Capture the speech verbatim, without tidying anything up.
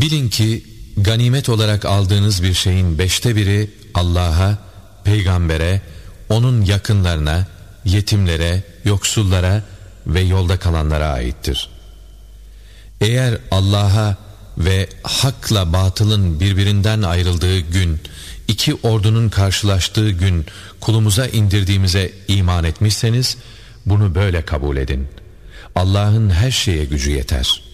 Bilin ki ganimet olarak aldığınız bir şeyin beşte biri Allah'a, peygambere, onun yakınlarına, yetimlere, yoksullara ve yolda kalanlara aittir. Eğer Allah'a ve hakla batılın birbirinden ayrıldığı gün, iki ordunun karşılaştığı gün kulumuza indirdiğimize iman etmişseniz bunu böyle kabul edin. Allah'ın her şeye gücü yeter.